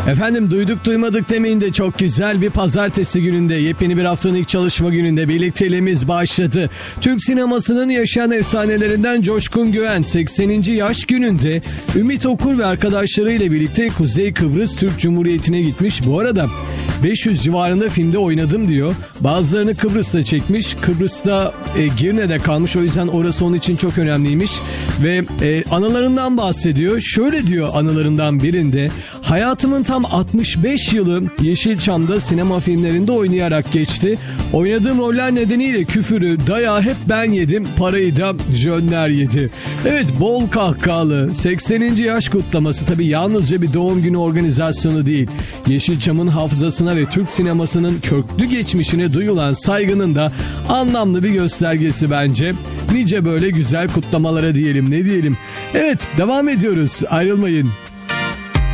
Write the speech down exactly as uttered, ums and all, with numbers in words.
Efendim duyduk duymadık demeyin de çok güzel bir pazartesi gününde, yepyeni bir haftanın ilk çalışma gününde birlikteliğimiz başladı. Türk sinemasının yaşayan efsanelerinden Coşkun Güven sekseninci yaş gününde Ümit Okur ve arkadaşlarıyla birlikte Kuzey Kıbrıs Türk Cumhuriyeti'ne gitmiş. Bu arada beş yüz civarında filmde oynadım diyor. Bazılarını Kıbrıs'ta çekmiş. Kıbrıs'ta e, Girne'de kalmış. O yüzden orası onun için çok önemliymiş. Ve e, anılarından bahsediyor. Şöyle diyor anılarından birinde: hayatımın tam altmış beş yılı Yeşilçam'da sinema filmlerinde oynayarak geçti. Oynadığım roller nedeniyle küfürü, dayağı hep ben yedim. Parayı da jönler yedi. Evet, bol kahkahalı sekseninci yaş kutlaması tabii yalnızca bir doğum günü organizasyonu değil. Yeşilçam'ın hafızasına ve Türk sinemasının köklü geçmişine duyulan saygının da anlamlı bir göstergesi bence. Nice böyle güzel kutlamalara diyelim, ne diyelim. Evet, devam ediyoruz, ayrılmayın.